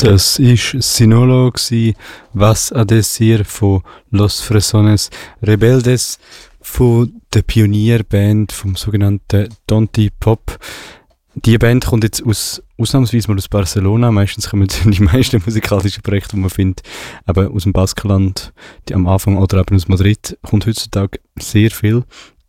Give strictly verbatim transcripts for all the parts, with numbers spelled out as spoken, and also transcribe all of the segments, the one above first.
Das war Sinolo, gsi, «Was a decir» von Los Fresones Rebeldes, von der Pionierband vom sogenannten Tonti Pop. Die Band kommt jetzt aus, ausnahmsweise mal aus Barcelona. Meistens kommen die meisten musikalischen Projekte, die man findet, eben aus dem Baskenland, die am Anfang, oder eben aus Madrid, kommt heutzutage sehr viel.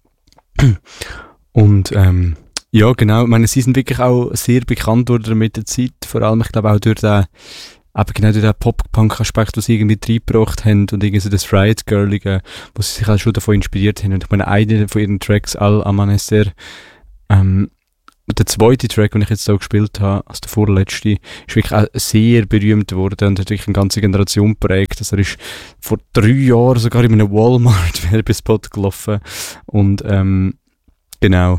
Und ähm, ja, genau. Ich meine, sie sind wirklich auch sehr bekannt worden mit der Zeit. Vor allem, ich glaube, auch durch den, eben genau durch den Pop-Punk-Aspekt, den sie irgendwie reingebracht haben und irgendwie so das Riot-Girlige, wo sie sich auch schon davon inspiriert haben. Und ich meine, einer von ihren Tracks, Al Amanecer, ähm, der zweite Track, den ich jetzt so gespielt habe, also der vorletzte, ist wirklich auch sehr berühmt geworden und hat wirklich eine ganze Generation geprägt. Also er ist vor drei Jahren sogar in einem Walmart-Werbespot gelaufen. Und ähm, genau.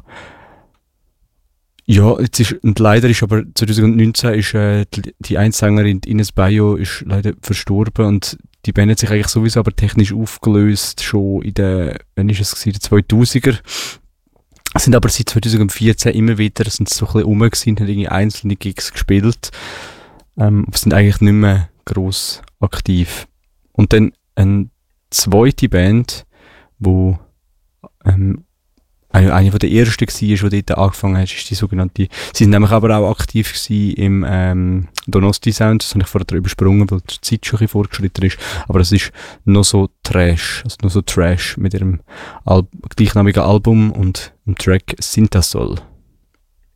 Ja, jetzt ist, und leider ist aber zwanzig neunzehn ist äh, die, die eine Sängerin Ines Bayo ist leider verstorben und die Band hat sich eigentlich sowieso aber technisch aufgelöst, schon in den, wann ist es gewesen, den zweitausender. Sind aber seit zwanzig vierzehn immer wieder, sind so ein bisschen rum gewesen, haben irgendwie einzelne Gigs gespielt, ähm, aber sind eigentlich nicht mehr gross aktiv. Und dann eine zweite Band, wo ähm, eine, eine von der ersten war, die dort angefangen hat, ist die sogenannte, sie sind nämlich aber auch aktiv gewesen im ähm, Donosti Sound, das habe ich vorher übersprungen, weil die Zeit schon ein bisschen vorgeschritten ist, aber es ist noch so Trash, also noch so Trash mit ihrem Al- gleichnamigen Album und dem Track Sintasol.